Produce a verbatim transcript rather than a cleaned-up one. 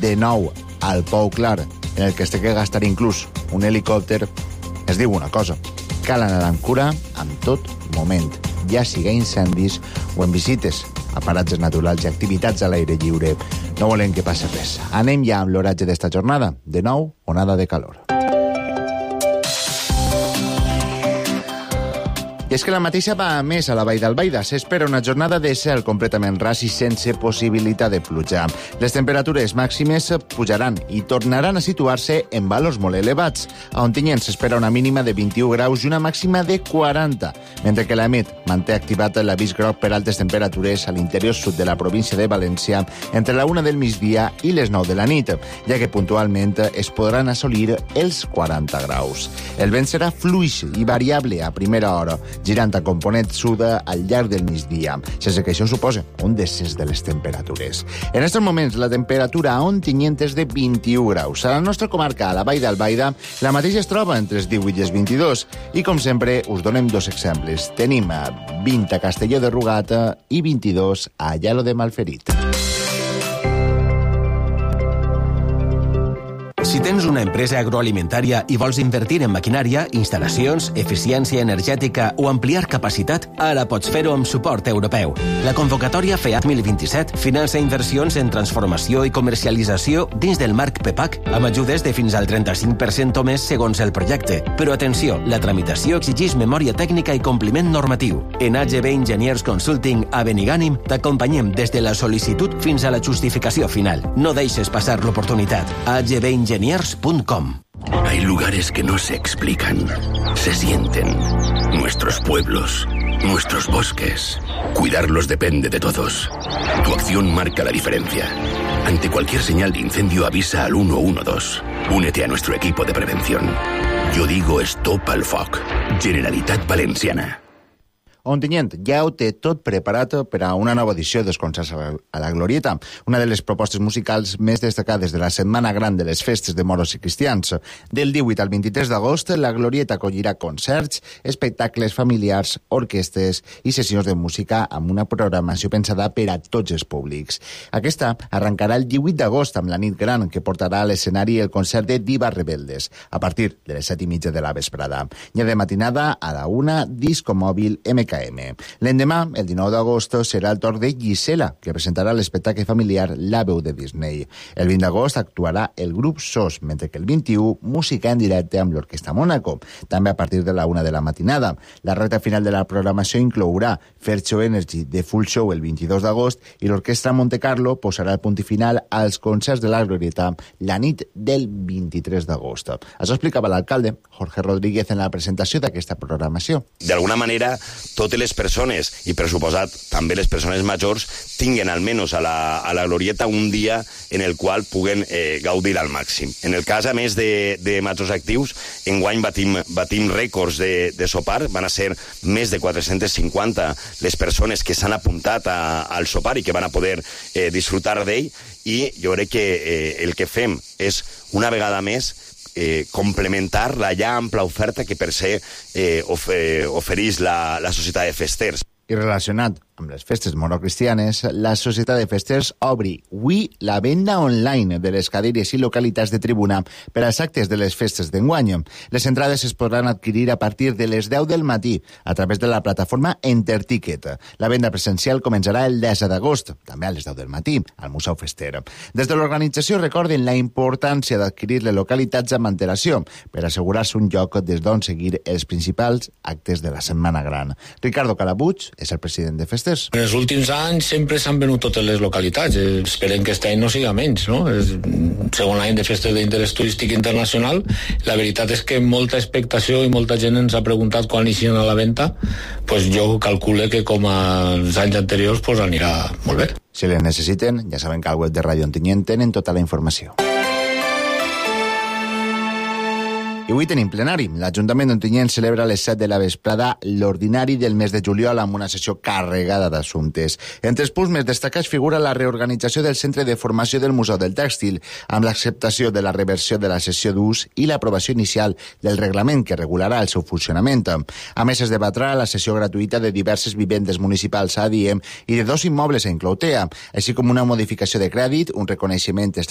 de nou al Pou Clar, en el que es té que gastar inclús un helicòpter, es diu una cosa: cal anar amb cura en tot moment, ja siga incendis o en visites a paratges naturals i activitats a l'aire lliure. No volem que passi res. Anem ja amb l'oratge d'esta jornada. De nou, onada de calor. I és que la mateixa va a més a la Vall d'Albaida. S'espera una jornada de cel completament ras i sense possibilitat de pluja. Les temperatures màximes pujaran i tornaran a situar-se en valors molt elevats. A Ontinyent s'espera una mínima de vint-i-u graus i una màxima de quaranta, mentre que l'A M E T manté activat l'avís groc per altes temperatures a l'interior sud de la província de València entre la una del migdia i les nou de la nit, ja que puntualment es podran assolir els quaranta graus. El vent serà fluix i variable a primera hora, girant a component suda al llarg del migdia, sense que això suposa un descens de les temperatures. En aquests moments, la temperatura a Ontinyent és de vint-i-u graus. A la nostra comarca, a la Vall d'Albaida, la mateixa es troba entre els divuit i els vint-i-dos. I, com sempre, us donem dos exemples. Tenim vint a Castelló de Rugat i vint-i-dos a Aielo de Malferit. Si tens una empresa agroalimentària i vols invertir en maquinària, instal·lacions, eficiència energètica o ampliar capacitat, ara pots fer-ho amb suport europeu. La convocatòria FEAD dos mil vint-i-set finança inversions en transformació i comercialització dins del marc PEPAC, amb ajudes de fins al trenta-cinc per cent o més segons el projecte. Però atenció, la tramitació exigeix memòria tècnica i compliment normatiu. En A G B Engineers Consulting a Benigànim t'acompanyem des de la sol·licitud fins a la justificació final. No deixes passar l'oportunitat. A G B Engineers punto com. Hay lugares que no se explican, se sienten. Nuestros pueblos, nuestros bosques. Cuidarlos depende de todos. Tu acción marca la diferencia. Ante cualquier señal de incendio, avisa al uno uno dos. Únete a nuestro equipo de prevención. Yo digo Stop al Foc. Generalitat Valenciana. Ontinyent ja ho té tot preparat per a una nova edició dels concerts a la Glorieta, una de les propostes musicals més destacades de la Setmana Gran de les Festes de Moros i Cristians. Del divuit al vint-i-tres d'agost, la Glorieta acollirà concerts, espectacles familiars, orquestes i sessions de música amb una programació pensada per a tots els públics. Aquesta arrencarà el divuit d'agost amb la nit gran, que portarà a l'escenari el concert de Divas Rebeldes, a partir de les set i mitja de la vesprada. I de matinada, a la una, Disco Mòbil M K M. L'endemà, el dinou d'agost, serà el torn de Gisela, que presentarà l'espectacle familiar La veu de Disney. El vint d'agost actuarà el grup S O S, mentre que el vint-i-u, música en directe amb l'Orquestra Mónaco, també a partir de la una de la matinada. La recta final de la programació inclourà Fercho Energy de Full Show el vint-i-dos d'agost i l'Orquestra Monte Carlo posarà el punt final als concerts de la Glorieta la nit del vint-i-tres d'agost. Això explicava l'alcalde Jorge Rodríguez en la presentació d'aquesta programació. D'alguna manera, totes les persones, i per suposat també les persones majors, tinguen almenys a la, a la Glorieta un dia en el qual puguen eh, gaudir al màxim. En el cas, a més de, de majors actius, enguany batim, batim rècords de, de sopar, van a ser més de quatre-centes cinquanta les persones que s'han apuntat a, al sopar i que van a poder eh, disfrutar d'ell, i jo crec que eh, el que fem és, una vegada més, Eh, complementar la ja ampla oferta que per ser eh, ofer ofereix la, la Societat de Festers. I relacionat amb les festes morocristianes, la Societat de Festers obri avui la venda online de les cadires i localitats de tribuna per als actes de les festes d'enguany. Les entrades es podran adquirir a partir de les deu del matí a través de la plataforma Enterticket. La venda presencial començarà el disset d'agost, també a les deu del matí, al Museu Fester. Des de l'organització recorden la importància d'adquirir les localitats amb antelació per assegurar-se un lloc des d'on seguir els principals actes de la Setmana Gran. Ricardo Calabuig és el president de Festers. En els últims anys sempre s'han venut totes les localitats. Esperem que aquest any no siga menys, no? És segon any de festes d'interès turístic internacional. La veritat és que molta expectació i molta gent ens ha preguntat quan iniciïn a la venda. Pues jo calculo que com als anys anteriors pues anirà molt bé. Si les necessiten, ja saben que al web de Ràdio Ontinyent tenen tota la informació. I avui tenim plenari. L'Ajuntament d'Ontinyent celebra a les set de la vesprada l'ordinari del mes de juliol amb una sessió carregada d'assumptes. Entre els punts més destacats figura la reorganització del Centre de Formació del Museu del Tèxtil, amb l'acceptació de la reversió de la sessió d'ús i l'aprovació inicial del reglament que regularà el seu funcionament. A més, es debatrà la sessió gratuïta de diverses vivendes municipals a Adiem i de dos immobles a Incloutea, així com una modificació de crèdit, un reconeixement